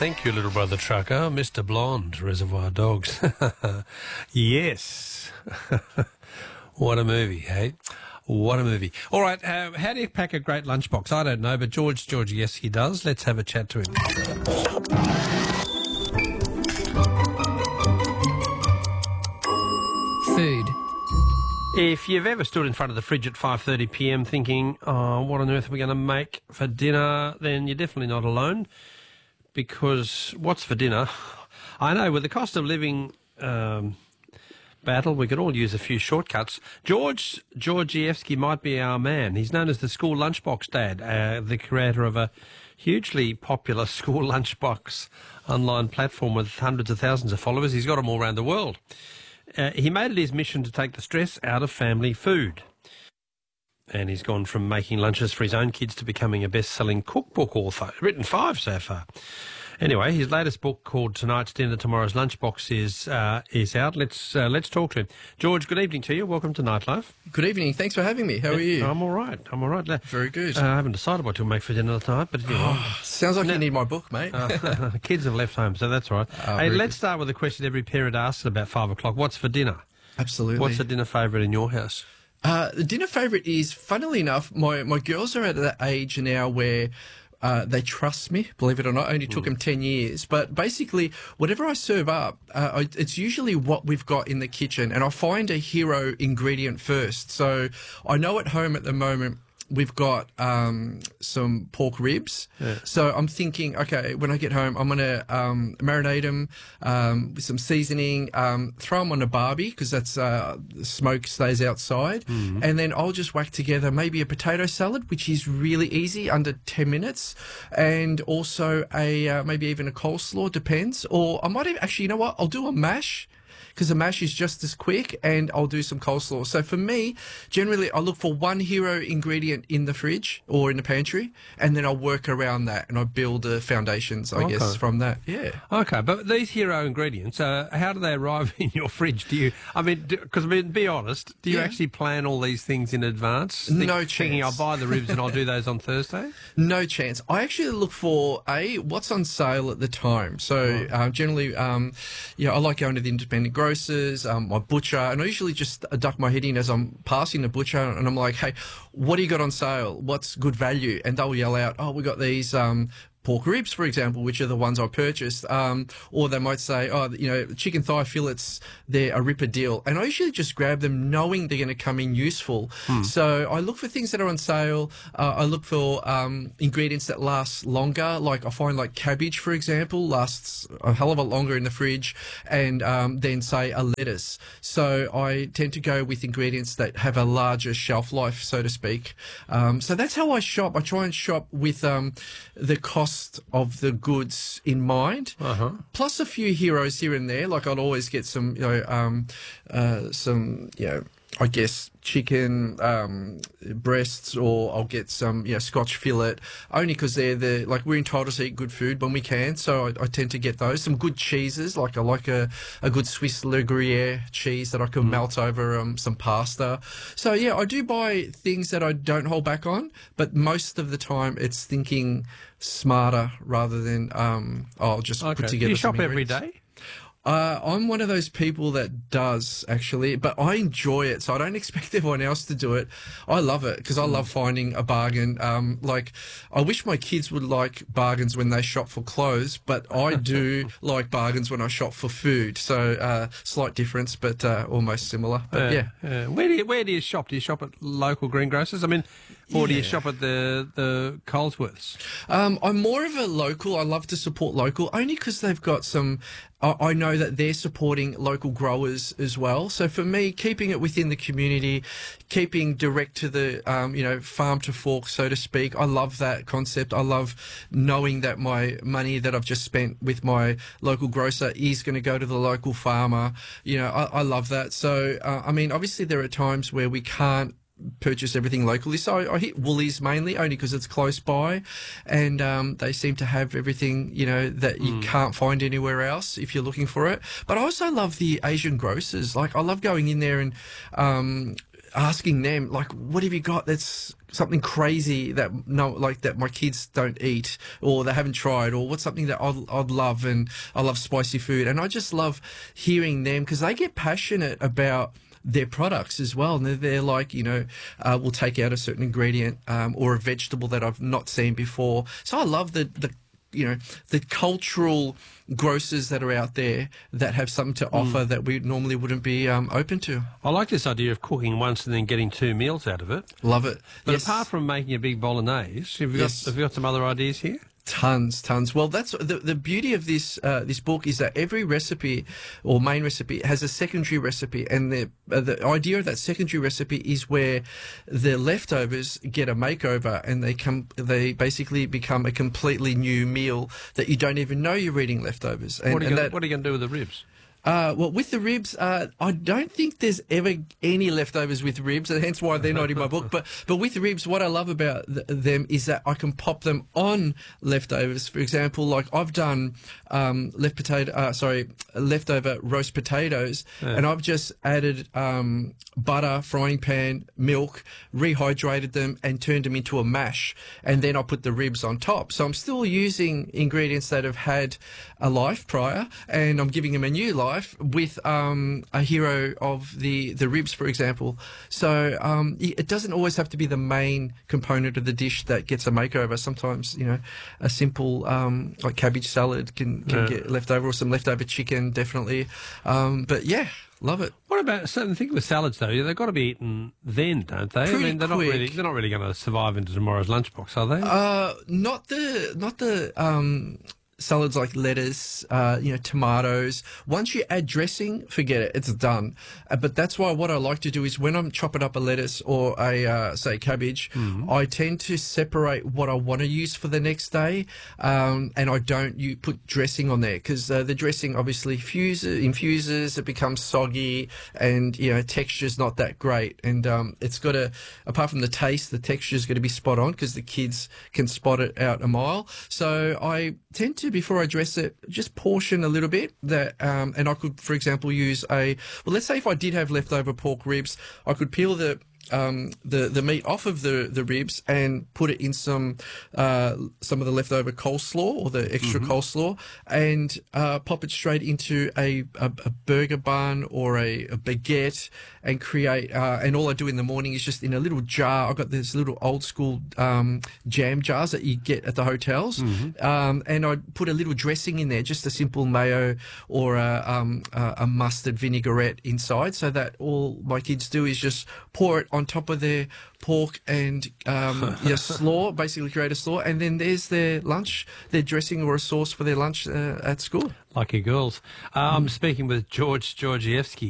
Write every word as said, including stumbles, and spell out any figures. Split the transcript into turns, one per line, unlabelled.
Thank you, little brother trucker. Mister Blonde, Reservoir Dogs. Yes. What a movie, hey? What a movie. All right, uh, how do you pack a great lunchbox? I don't know, but George Georgievski does. Let's have a chat to him.
Food.
If you've ever stood in front of the fridge at five thirty p m thinking, oh, what on earth are we going to make for dinner, then you're definitely not alone, because what's for dinner? I know, with the cost of living um, battle, we could all use a few shortcuts. George Georgievski might be our man. He's known as the school lunchbox dad, uh, the creator of a hugely popular school lunchbox online platform with hundreds of thousands of followers. He's got them all around the world. Uh, he made it his mission to take the stress out of family food. And he's gone from making lunches for his own kids to becoming a best-selling cookbook author. Written five so far. Anyway, his latest book, called Tonight's Dinner, Tomorrow's Lunchbox, is uh, is out. Let's uh, let's talk to him. George, good evening to you. Welcome to Nightlife.
Good evening. Thanks for having me. How are you?
I'm all right. I'm all right.
Very good.
Uh, I haven't decided what to make for dinner tonight, but you know.
Sounds like
No.
you need my book, mate.
uh, kids have left home, so that's all right.
Oh,
hey,
very
let's
good.
start with a question every parent asks at about five o'clock. What's for dinner?
Absolutely.
What's the dinner favourite in your house?
Uh, the dinner favourite is, funnily enough, my, my girls are at that age now where uh, they trust me, believe it or not. It only took them ten years. But basically, whatever I serve up, uh, I, it's usually what we've got in the kitchen. And I find a hero ingredient first. So I know at home at the moment, we've got um, some pork ribs.
Yeah.
So I'm thinking, okay, when I get home, I'm going to um, marinate them um, with some seasoning, um, throw them on a barbie because that's uh, the smoke stays outside.
Mm-hmm.
And then I'll just whack together maybe a potato salad, which is really easy, under ten minutes. And also a uh, maybe even a coleslaw, depends. Or I might even, actually, you know what? I'll do a mash, because the mash is just as quick, and I'll do some coleslaw. So for me, generally, I look for one hero ingredient in the fridge or in the pantry, and then I'll work around that, and I build the foundations, I
Okay.
guess, from that. Yeah.
Okay, but these hero ingredients, uh, how do they arrive in your fridge? Do you, I mean, because I mean, be honest, do you
Yeah.
actually plan all these things in advance?
No
Thinking I'll
chance.
buy the ribs and I'll do those on Thursday?
No chance. I actually look for a what's on sale at the time. So uh, generally, um, you know, I like going to the independent grocers, um, my butcher, and I usually just duck my head in as I'm passing the butcher, and I'm like, "Hey, what do you got on sale? What's good value?" And they'll yell out, "Oh, we got these." Um, pork ribs, for example, which are the ones I purchased, um, or they might say, oh, you know, chicken thigh fillets, they're a ripper deal. And I usually just grab them knowing they're going to come in useful.
Hmm.
So I look for things that are on sale. Uh, I look for um, ingredients that last longer. Like I find like cabbage, for example, lasts a hell of a lot longer in the fridge, and um, then say a lettuce. So I tend to go with ingredients that have a larger shelf life, so to speak. Um, so that's how I shop. I try and shop with um, the cost of the goods in mind,
Uh-huh.
plus a few heroes here and there. Like I'd always get some, you know, um, uh, some, you know, I guess chicken um, breasts, or I'll get some, you know, Scotch fillet, only because they're the, like, we're entitled to eat good food when we can, so I, I tend to get those. Some good cheeses, like I like a, a good Swiss Le Gruyere cheese that I can melt over um, some pasta. So yeah, I do buy things that I don't hold back on, but most of the time it's thinking smarter rather than um, oh, I'll just
Okay.
put
Do
together.
you shop
some
every
ingredients.
day?
Uh, I'm one of those people that does, actually, but I enjoy it, so I don't expect everyone else to do it. I love it because I love finding a bargain. Um, like, I wish my kids would like bargains when they shop for clothes, but I do like bargains when I shop for food. So, uh, slight difference, but uh, almost similar. But yeah.
Uh, where do you where do you shop? Do you shop at local greengrocers? I mean, or do you
Yeah.
shop at the the Colesworths?
Um, I'm more of a local. I love to support local, only because they've got some. I, I know that they're supporting local growers as well. So for me, keeping it within the community, keeping direct to the, um, you know, farm to fork, so to speak. I love that concept. I love knowing that my money that I've just spent with my local grocer is going to go to the local farmer. You know, I, I love that. So, uh, I mean, obviously there are times where we can't purchase everything locally, so I, I hit Woolies mainly only because it's close by, and um, they seem to have everything, you know, that you
Mm.
can't find anywhere else if you're looking for it. But I also love the Asian grocers. Like, I love going in there and um, asking them, like, what have you got that's something crazy that no, like that my kids don't eat or they haven't tried, or what's something that I'd, I'd love, and I love spicy food, and I just love hearing them because they get passionate about their products as well, and they're, they're like, you know, uh, we'll take out a certain ingredient um, or a vegetable that I've not seen before. So I love the the you know the cultural grocers that are out there that have something to offer mm. that we normally wouldn't be um, open to.
I like this idea of cooking once and then getting two meals out of it.
Love it.
But
yes.
apart from making a big bolognese, have you,
yes.
got, have you got some other ideas here?
Tons, tons. Well, that's the the beauty of this uh, this book is that every recipe or main recipe has a secondary recipe, and the uh, the idea of that secondary recipe is where the leftovers get a makeover, and they come they basically become a completely new meal that you don't even know you're eating leftovers. And,
what are you
and
gonna,
that,
what are you going to do with the ribs?
Uh, well, with the ribs, uh, I don't think there's ever any leftovers with ribs, and hence why they're not in my book. But but with the ribs, what I love about th- them is that I can pop them on leftovers. For example, like I've done um, left potato, uh, sorry, leftover roast potatoes, yeah. and I've just added um, butter, frying pan, milk, rehydrated them, and turned them into a mash, and then I put the ribs on top. So I'm still using ingredients that have had a life prior, and I'm giving them a new life. With um, a hero of the, the ribs, for example. So um, it doesn't always have to be the main component of the dish that gets a makeover. Sometimes, you know, a simple um, like cabbage salad can, can yeah. get left over, or some leftover chicken, definitely. Um, but yeah, love it.
What about certain things with salads though? They've got to be eaten then, don't they?
Pretty
I mean, they're
quick.
not really they're not really going to survive into tomorrow's lunchbox, are they?
Uh, not the not the. Um, salads like lettuce, uh, you know, tomatoes. Once you add dressing, forget it, it's done. Uh, but that's why what I like to do is when I'm chopping up a lettuce or a, uh, say, cabbage, mm-hmm. I tend to separate what I want to use for the next day, um, and I don't you put dressing on there because uh, the dressing obviously fuses, infuses, it becomes soggy, and, you know, texture's not that great. And um, it's got to, apart from the taste, the texture's got to be spot on because the kids can spot it out a mile. So I tend to, before I dress it, just portion a little bit that, um, and I could, for example, use a, well, let's say if I did have leftover pork ribs, I could peel the, um, the, the meat off of the, the ribs and put it in some, uh, some of the leftover coleslaw or the extra mm-hmm. coleslaw and, uh, pop it straight into a, a, a burger bun or a, a baguette and create, uh, and all I do in the morning is just in a little jar. I've got this little old school, um, jam jars that you get at the hotels. Mm-hmm. Um, and I put a little dressing in there, just a simple mayo or a, um, a, a mustard vinaigrette inside, so that all my kids do is just pour it on top of their pork and um, yeah, slaw, basically create a slaw, and then there's their lunch, their dressing or a sauce for their lunch uh, at school.
Lucky girls. Uh, I'm speaking with George Georgievsky.